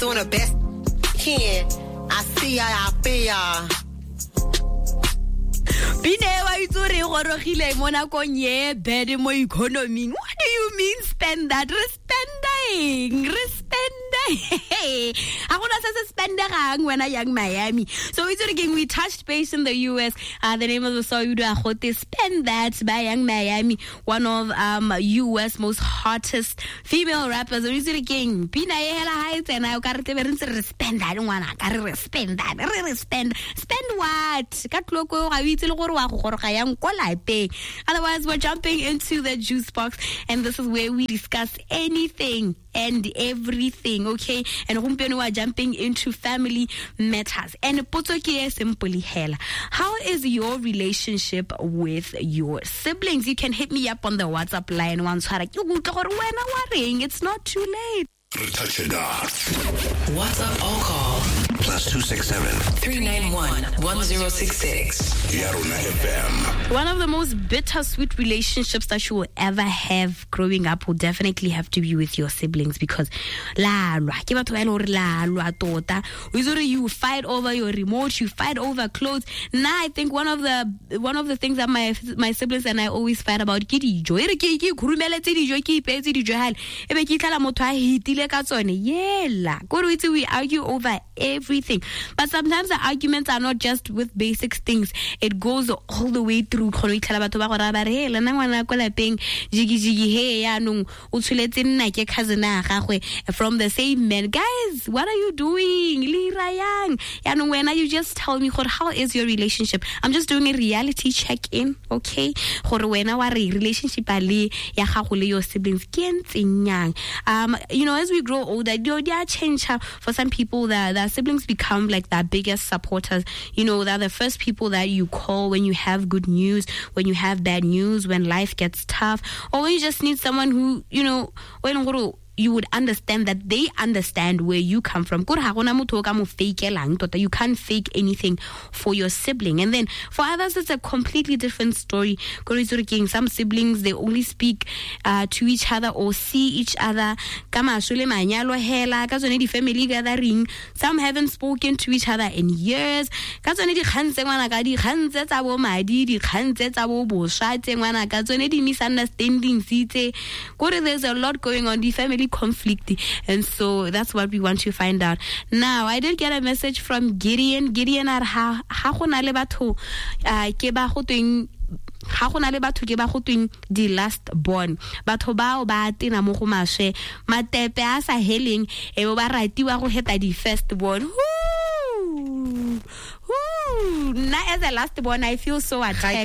doing the best he can. I see ya, I feel ya. Binewa itzore gorogile mo nakong ye bad mo economy. What do you mean spend that? Respending. I want to spend when I young Miami. So it's again we touched base in the US. The name of the song you Spend That by Young Miami, one of US most hottest female rappers. It's again Pina heights and I got to spend that one. I gotta spend that. Spend what? Otherwise, we're jumping into the juice box, and this is where we discuss anything and everything, okay? And we are jumping into family matters. And simply hell. How is your relationship with your siblings? You can hit me up on the WhatsApp line once. It's not too late. Touch it off. WhatsApp all call. +267 391 1066. Yaruna FM. One of the most bittersweet relationships that you will ever have growing up will definitely have to be with your siblings, because you fight over your remote, you fight over clothes. Now I think one of the things that my siblings and I always fight about we argue over everything. But sometimes the arguments are not just with basic things. It goes all the way through. From the same man. Guys, what are you doing? You just tell me, how is your relationship? I'm just doing a reality check-in, okay? Relationship your siblings. As we grow older, change. For some people, the siblings become like their biggest supporters. They're the first people that you call when you have good news, when you have bad news, when life gets tough, or when you just need someone who, you would understand that they understand where you come from. You can't fake anything for your sibling. And then for others, it's a completely different story. Some siblings, they only speak to each other or see each other. Family gathering. Some haven't spoken to each other in years. There's a lot going on. The family conflict, and so that's what we want to find out. Now, I did get a message from Gideon. Gideon at the last born. Batho bao ba tena mo go mashe matepe a sa heleng e ba ratiwa go heta di first born. Now, as a last born, I feel so attacked.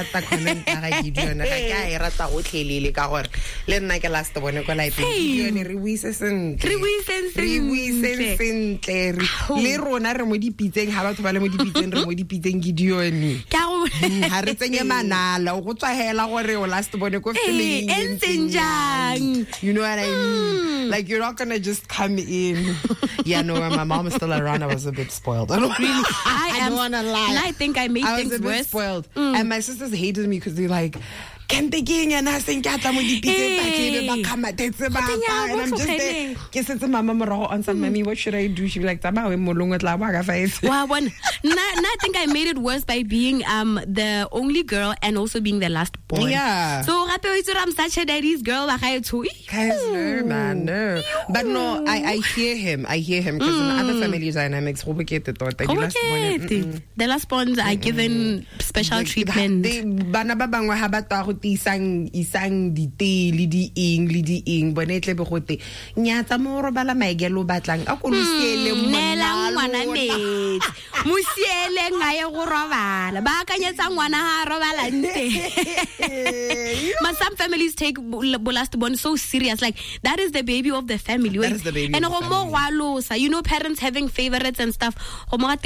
You know what I mean? Like, you're not gonna just come in. Yeah, no, when my mom is still around, I was a bit spoiled. I don't want to lie. And I think I made things worse. I was a bit spoiled. And my sisters hated me because they're like, and I'm just there. Mommy, what should I do? She'd be like, I think I made it worse by being the only girl and also being the last born. Yeah. So I'm such a daddy's girl. Guys, no, man, no. But no, I hear him. Because in other family dynamics, the last borns are given special treatment. Isang di te le di eng bonetle be gote nyatsa mo robala maegelo batlang a go lusiele nela ngwana met musiele ngaye go robala ba kanyetsa ngwana ha robala nte. But some families take last born so serious, like that is the baby of the family. That is the baby and of the family. Parents having favorites and stuff. Guys,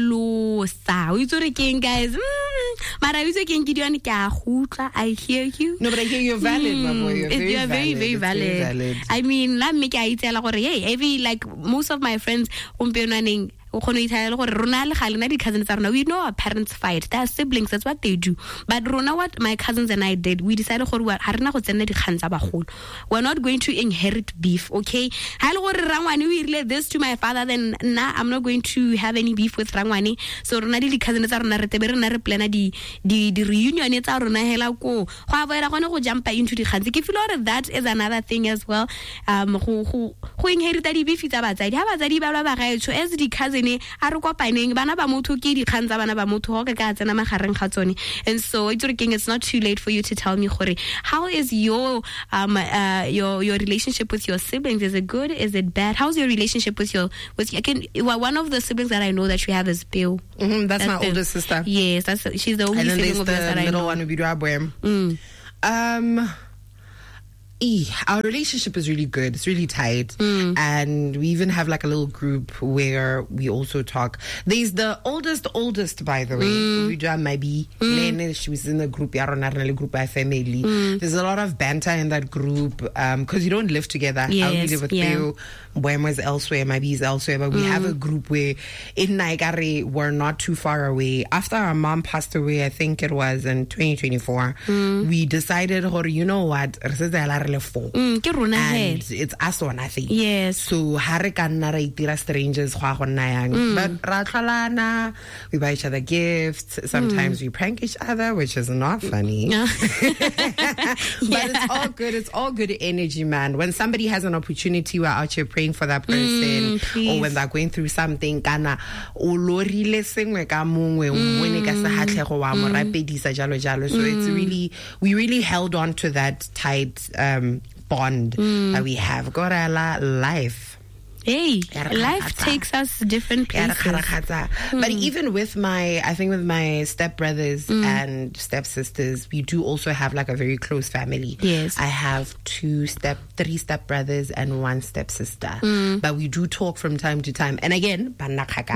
I hear you. No, but I hear you're valid, my boy. You're very, very valid. I mean, like most of my friends, o khone ithaela gore rona le galena di cousins tsa rona, we know our parents fight, they are siblings, that's what they do, but rona what my cousins and I did, we decided gore ha rena go tsena di kgang tsa bagolo, we're not going to inherit beef, okay? Ha le gore rangwane o irile this to my father, then I'm not going to have any beef with rangwane. So rona di cousins tsa rona re tebe rena re plana di reunion tsa rona hela ko go avoida gone go jump into di kgang. Ke feel gore that is another thing as well, go inherit di beef tsa batsadi ha batsadi ba ba gaetsho as di cousin a re kopaneng bana ba motho ke di kgang tsa bana ba motho go ka tsena magareng ga tsone. And so it's not too late for you to tell me gore how is your relationship with your siblings? Is it good? Is it bad? How's your relationship with one of the siblings that I know that you have is Bill. That's my older sister. Yes, she's the only sibling of us that I know. And then there's the middle one, our relationship is really good. It's really tight. And we even have like a little group where we also talk. There's the oldest, by the way. Maybe she was in the group, group by family. There's a lot of banter in that group because you don't live together. Yes, I only live with Theo. Boemo's elsewhere, maybe he's elsewhere, but we have a group where in Naigari we're not too far away. After our mom passed away, I think it was in 2024, we decided, you know what, and it's us or nothing. Yes. So harika strangers, but we buy each other gifts. Sometimes we prank each other, which is not funny. But it's all good. It's all good energy, man. When somebody has an opportunity, we're out here praying for that person, or when they're going through something, so it's really, we really held on to that tight bond that we have. Life. Hey, life takes us different places. But even with my stepbrothers and stepsisters, we do also have like a very close family. Yes. I have three stepbrothers and one stepsister. But we do talk from time to time. And again, but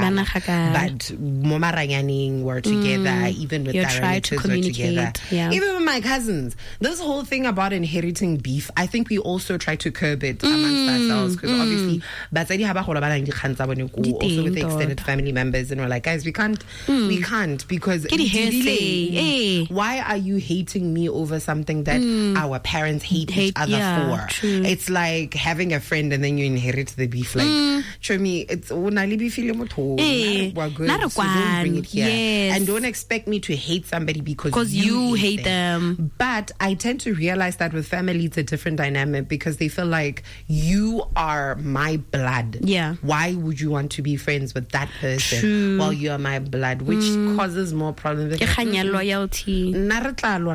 Momaranyaning were together, even with our relatives were together. Yeah. Even with my cousins. This whole thing about inheriting beef, I think we also try to curb it amongst ourselves, because obviously also with the extended family members, and we're like, guys, we can't because why are you hating me over something that our parents hate each other for? True. It's like having a friend and then you inherit the beef. Like, show me, it's we're good, so don't bring it here. Yes. And don't expect me to hate somebody because you hate them. But I tend to realize that with family it's a different dynamic, because they feel like you are my blood. Yeah. Why would you want to be friends with that person? True. While you are my blood, which causes more problems. Loyalty. But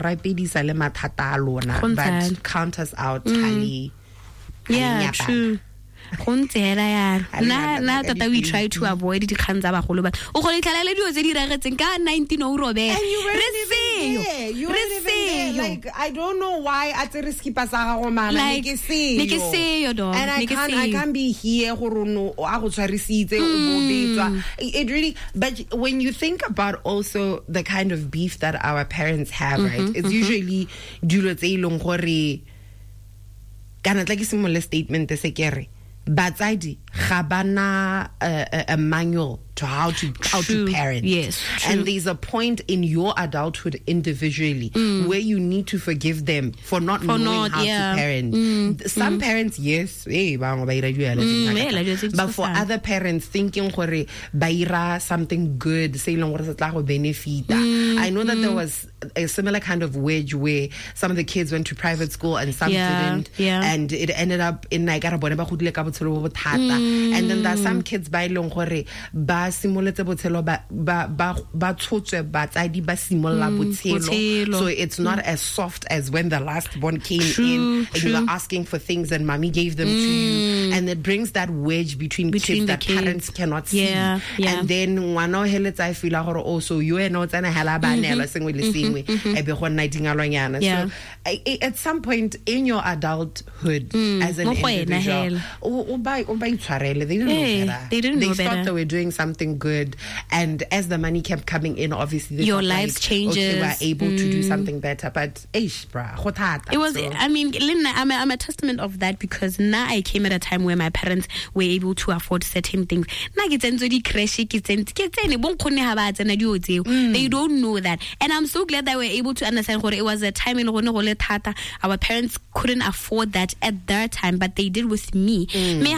count us out. Yeah, true. We try to avoid the kgang tsa bagolo, but o go letlalela dio tse di ragetseng ka 19 o robe. And you weren't even there. Like, I don't know why I tse re skipa sa gago mana. Like, ne ke seyo dog. And I can't be here gore no a go tshwarisitse o bo betswa. It really, but when you think about also the kind of beef that our parents have, right? It's usually dilo tse ilong gore kana tla ke simolle statement se kere batsadi ga bana a manual to how to parent. Yes, true. And there's a point in your adulthood individually where you need to forgive them for not knowing how to parent. Some parents, yes, but for other parents, thinking gore baira something good, say long benefit. I know that there was a similar kind of wedge where some of the kids went to private school and some didn't, and it ended up in and then there's some kids by long gore ba simoletse botshelo ba tshotse batsadi ba simolla botshelo, so it's not as soft as when the last born came in and you were asking for things and mommy gave them to you, and it brings that wedge between kids that parents cannot see. And then ngwana heletsa I feel gore also you and not tsena hela ba nela sengwe le sengwe e be go nna dingalwanyana. So at some point in your adulthood as an individual o ba They didn't know better. They didn't know better. They thought they were doing something good. And as the money kept coming in, obviously, your life changes. Okay, we're able to do something better. But, it was, I mean, Linda, I'm a testament of that, because now I came at a time where my parents were able to afford certain things. They don't know that. And I'm so glad that we're able to understand it was a time in our parents couldn't afford that at their time, but they did with me.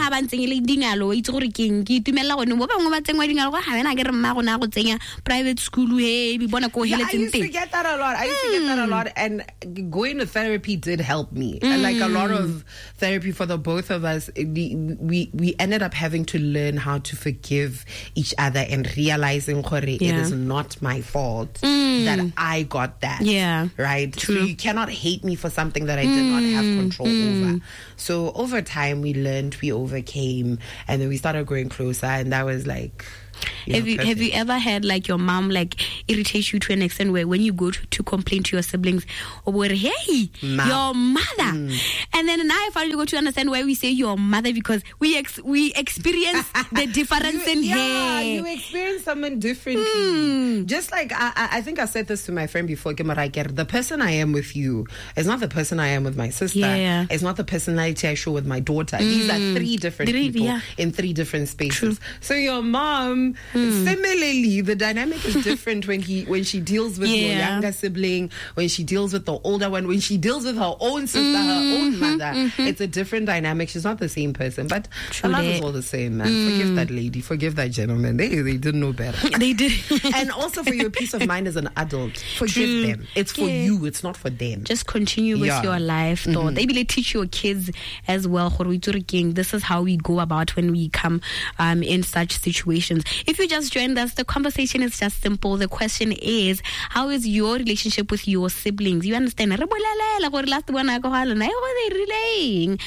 Private school, I used to get that a lot. And going to therapy did help me. And like a lot of therapy for the both of us, we ended up having to learn how to forgive each other and realizing it is not my fault that I got that. Yeah. Right? True. So you cannot hate me for something that I did not have control over. So over time we learned, we overcame, and then we started growing closer, and that was like... Have you ever had like your mom like irritate you to an extent where when you go to complain to your siblings, or hey, your mother, and then now I finally go to understand why we say your mother, because we experience the difference in her. Yeah, you experience someone differently. Just like I think I said this to my friend before, the person I am with you is not the person I am with my sister. Yeah. It's not the personality I show with my daughter. These are three different people in three different spaces. True. So your mom, similarly, the dynamic is different when she deals with your younger sibling, when she deals with the older one, when she deals with her own sister, her own mother. It's a different dynamic. She's not the same person, but the love is all the same, man. Forgive that lady, forgive that gentleman. They didn't know better. They did. And also for your peace of mind as an adult, forgive them. It's for you, it's not for them. Just continue with your life, though. They will teach your kids as well. This is how we go about when we come in such situations. If you just joined us, the conversation is just simple. The question is, how is your relationship with your siblings? You understand? Last one, how are they relaying?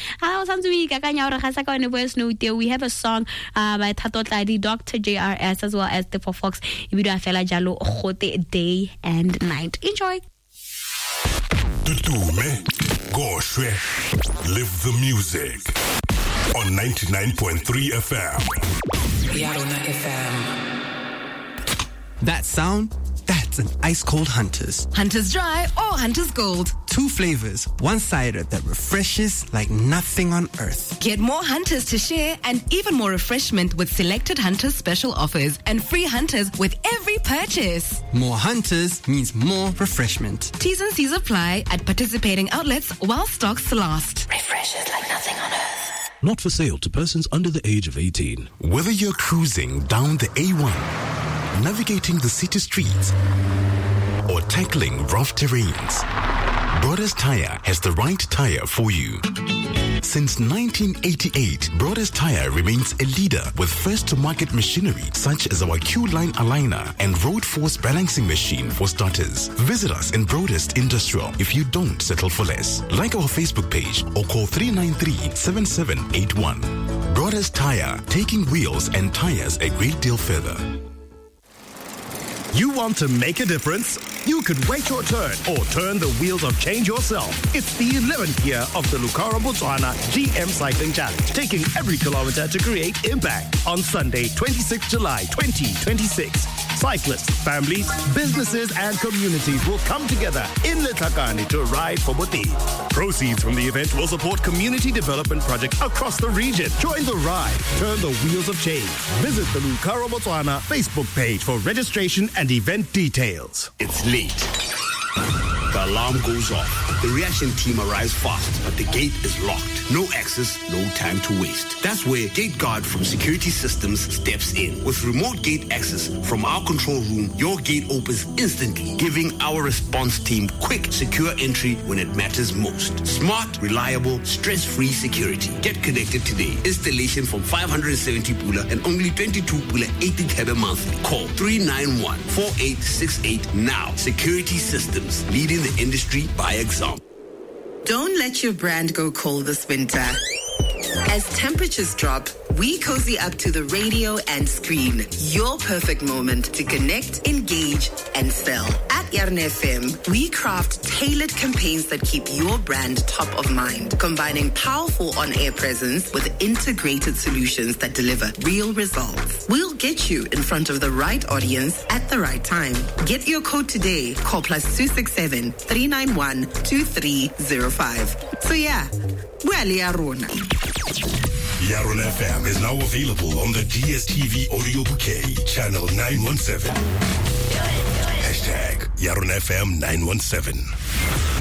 We have a song by Tato Tladi, Dr. JRS, as well as Tefo Fox, Day and Night. Enjoy. Live the music on 99.3 FM. Yarona FM. That sound, that's an ice-cold Hunter's. Hunter's Dry or Hunter's Gold. 2 flavors, one-sided that refreshes like nothing on earth. Get more Hunters to share and even more refreshment with selected Hunters special offers and free Hunters with every purchase. More Hunters means more refreshment. T's and C's apply at participating outlets while stocks last. Refreshes like nothing on earth. Not for sale to persons under the age of 18. Whether you're cruising down the A1, navigating the city streets, or tackling rough terrains, Brothers Tire has the right tire for you. Since 1988, Brothers Tire remains a leader with first-to-market machinery such as our Q-Line aligner and Road Force balancing machine for starters. Visit us in Broadest Industrial if you don't settle for less. Like our Facebook page or call 393-7781. Brothers Tire, taking wheels and tires a great deal further. You want to make a difference? You could wait your turn or turn the wheels of change yourself. It's the 11th year of the Lucaro Botswana GM Cycling Challenge, taking every kilometer to create impact. On Sunday, 26 July 2026, cyclists, families, businesses, and communities will come together in Letlhakane to ride for Boti. Proceeds from the event will support community development projects across the region. Join the ride. Turn the wheels of change. Visit the Lucaro Botswana Facebook page for registration and event details. It's late. The alarm goes off. The reaction team arrives fast, but the gate is locked. No access, no time to waste. That's where Gate Guard from Security Systems steps in. With remote gate access from our control room, your gate opens instantly, giving our response team quick, secure entry when it matters most. Smart, reliable, stress-free security. Get connected today. Installation from 570 pula and only 22 pula 80 tebe monthly. Call 391-4868 now. Security Systems, leading the industry by example. Don't let your brand go cold this winter. As temperatures drop, we cozy up to the radio and screen. Your perfect moment to connect, engage, and sell. At Yarn FM, we craft tailored campaigns that keep your brand top of mind, combining powerful on-air presence with integrated solutions that deliver real results. We'll get you in front of the right audience at the right time. Get your code today. Call +267 391 2305. So yeah, well, Yarona. Yarn FM is now available on the DSTV audio bouquet, channel 917. #Yarn FM 917.